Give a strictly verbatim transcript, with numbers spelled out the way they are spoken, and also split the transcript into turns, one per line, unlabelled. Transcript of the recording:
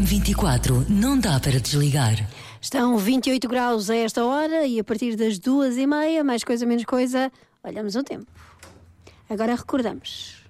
M vinte e quatro não dá para desligar.
Estão vinte e oito graus a esta hora e a partir das duas e meia, mais coisa menos coisa, olhamos o tempo. Agora recordamos.